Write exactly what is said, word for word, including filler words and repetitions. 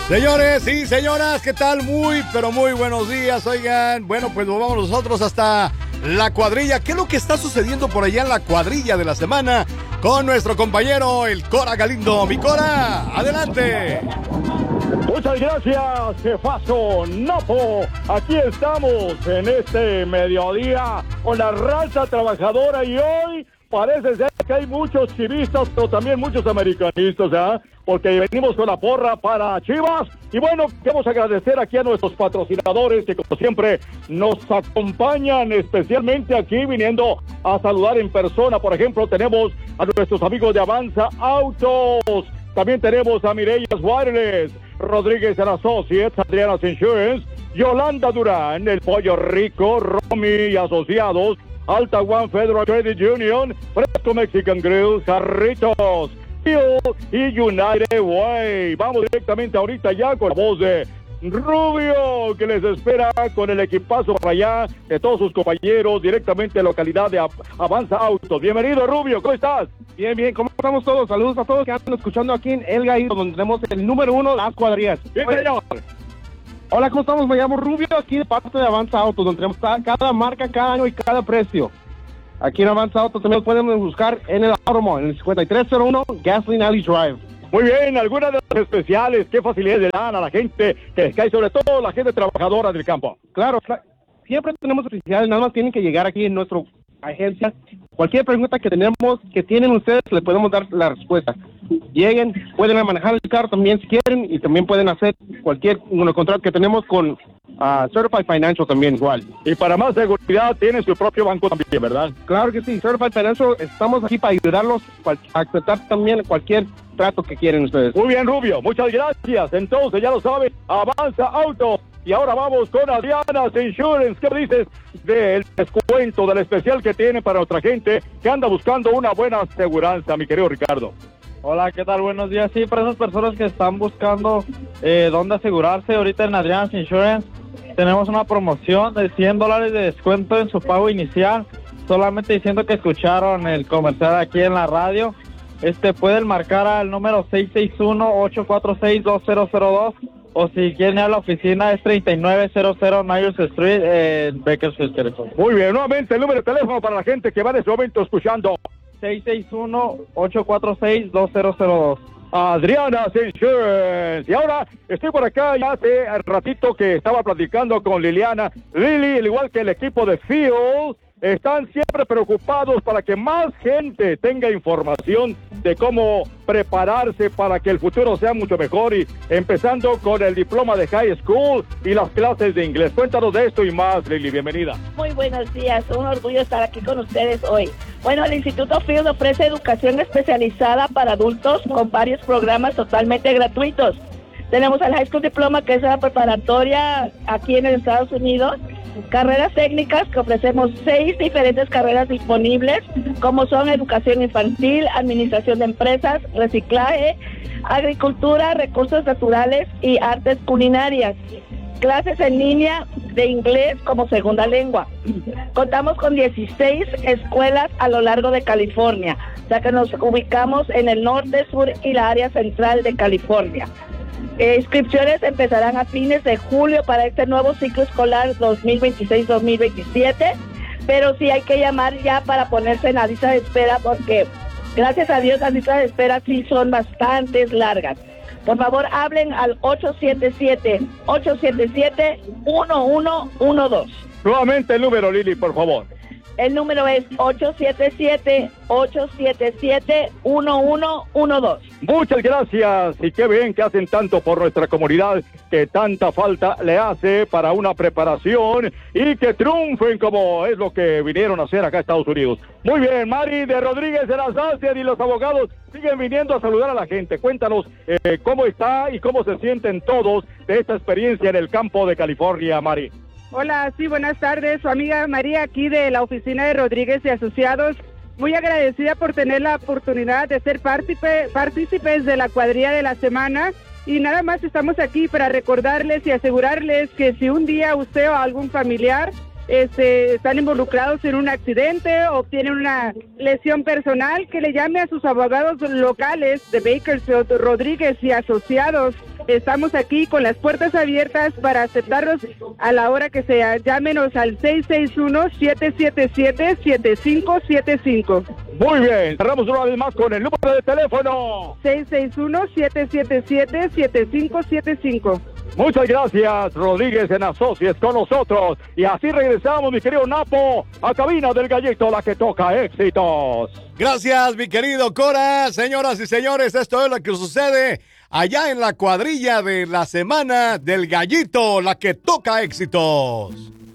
Señores y señoras, ¿qué tal? Muy, pero muy buenos días. Oigan, bueno, pues nos vamos nosotros hasta la cuadrilla. ¿Qué es lo que está sucediendo por allá en la cuadrilla de la semana? Con nuestro compañero, el Cora Galindo. Mi Cora, adelante. Muchas gracias, jefazo Napo. Aquí estamos en este mediodía con la raza trabajadora y hoy parece ser que hay muchos chivistas, pero también muchos americanistas, ¿eh? Porque venimos con la porra para Chivas. Y bueno, queremos agradecer aquí a nuestros patrocinadores que como siempre nos acompañan, especialmente aquí viniendo a saludar en persona. Por ejemplo, tenemos a nuestros amigos de Avanza Autos. También tenemos a Mireillas Wireless, Rodríguez and Associates, Adriana's Insurance, Yolanda Durán, El Pollo Rico, Romy y Asociados, Alta One Federal Credit Union, Fresco Mexican Grill, Jarritos, y United Way. Vamos directamente ahorita ya con la voz de Rubio, que les espera con el equipazo para allá de todos sus compañeros, directamente de la localidad de Avanza Autos. Bienvenido, Rubio, ¿cómo estás? Bien, bien, ¿cómo estamos todos? Saludos a todos que andan escuchando aquí en El Gallo, donde tenemos el número uno, las cuadrillas. Bien, señor. Hola, ¿cómo estamos? Me llamo Rubio, aquí de parte de Avanza Autos, donde tenemos cada, cada marca, cada año y cada precio. Aquí en Avanza Autos también pueden buscar en el Automall, en el cincuenta y tres cero uno Gasoline Alley Drive. Muy bien, algunas de las especiales, qué facilidades le dan a la gente que les cae, sobre todo la gente trabajadora del campo. Claro, siempre tenemos especiales, nada más tienen que llegar aquí en nuestra agencia. Cualquier pregunta que tenemos, que tienen ustedes, le podemos dar la respuesta. Lleguen, pueden manejar el carro también si quieren, y también pueden hacer cualquier bueno, contrato que tenemos con uh, Certified Financial también igual. Y para más seguridad tienen su propio banco también, ¿verdad? Claro que sí, Certified Financial, estamos aquí para ayudarlos a aceptar también cualquier trato que quieren ustedes. Muy bien, Rubio, muchas gracias. Entonces, ya lo saben, Avanza Auto. Y ahora vamos con Adriana's Insurance. ¿Qué dices del descuento, del especial que tiene para nuestra gente que anda buscando una buena aseguranza, mi querido Ricardo? Hola, ¿qué tal? Buenos días. Sí, para esas personas que están buscando eh, dónde asegurarse, ahorita en Adriana's Insurance tenemos una promoción de cien dólares de descuento en su pago inicial, solamente diciendo que escucharon el comercial aquí en la radio. Este, pueden marcar al número seis seis uno, ocho cuatro seis, dos cero cero dos, o si quieren ir a la oficina es treinta y nueve cero cero Niles Street en Bakersfield, California. Muy bien, nuevamente el número de teléfono para la gente que va en este momento escuchando. seis seis uno, ocho cuatro seis, dos cero cero dos. Adriana's Insurance. Y ahora estoy por acá, ya hace ratito que estaba platicando con Liliana. Lili, al igual que el equipo de Field, están siempre preocupados para que más gente tenga información de cómo prepararse para que el futuro sea mucho mejor, y empezando con el diploma de high school y las clases de inglés. Cuéntanos de esto y más, Lili, bienvenida. Muy buenos días, un orgullo estar aquí con ustedes hoy. Bueno, el Instituto Field ofrece educación especializada para adultos con varios programas totalmente gratuitos. Tenemos el High School Diploma, que es la preparatoria aquí en Estados Unidos. Carreras técnicas, que ofrecemos seis diferentes carreras disponibles, como son educación infantil, administración de empresas, reciclaje, agricultura, recursos naturales y artes culinarias. Clases en línea de inglés como segunda lengua. Contamos con dieciséis escuelas a lo largo de California, o sea que nos ubicamos en el norte, sur y la área central de California. Eh, inscripciones empezarán a fines de julio para este nuevo ciclo escolar dos mil veintiséis dos mil veintisiete, pero sí hay que llamar ya para ponerse en la lista de espera, porque gracias a Dios las listas de espera sí son bastante largas. Por favor, hablen al ocho siete siete, ocho siete siete, uno uno uno dos. Nuevamente el número, Lili, por favor. El número es ocho siete siete, ocho siete siete, uno uno uno dos. Muchas gracias, y qué bien que hacen tanto por nuestra comunidad, que tanta falta le hace para una preparación y que triunfen como es lo que vinieron a hacer acá a Estados Unidos. Muy bien, Mari de Rodríguez de las Ancias y los abogados siguen viniendo a saludar a la gente. Cuéntanos eh, cómo está y cómo se sienten todos de esta experiencia en el campo de California, Mari. Hola, sí, buenas tardes. Su amiga María aquí de la oficina de Rodríguez y Asociados. Muy agradecida por tener la oportunidad de ser partícipe, partícipes de la cuadrilla de la semana. Y nada más estamos aquí para recordarles y asegurarles que si un día usted o algún familiar este, están involucrados en un accidente o tienen una lesión personal, que le llame a sus abogados locales de Bakersfield, Rodríguez y Asociados, estamos aquí con las puertas abiertas para aceptarlos a la hora que sea. Llámenos al seis seis uno, siete siete siete, siete cinco siete cinco. Muy bien, cerramos una vez más con el número de teléfono. seis seis uno, siete siete siete, siete cinco siete cinco. Muchas gracias, Rodríguez en Associates con nosotros. Y así regresamos, mi querido Napo, a cabina del Gallito, la que toca éxitos. Gracias, mi querido Cora. Señoras y señores, esto es lo que sucede allá en la cuadrilla de la semana del Gallito, la que toca éxitos.